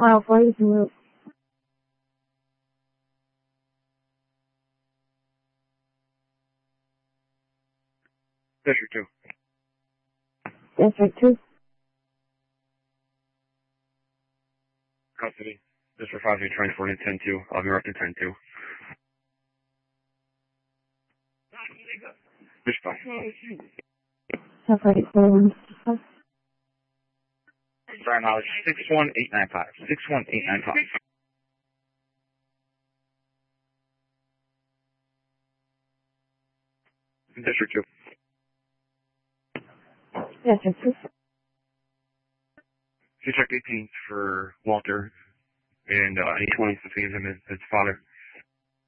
File 42. District 2. District 2. Custody. District 5 to be transported 10-2. I'll be right to 10-2. District 5. Separate 41. Sorry, knowledge. 61895. 61895. District 2. District 2. You check 18th for Walter, and 820 to feed him his father.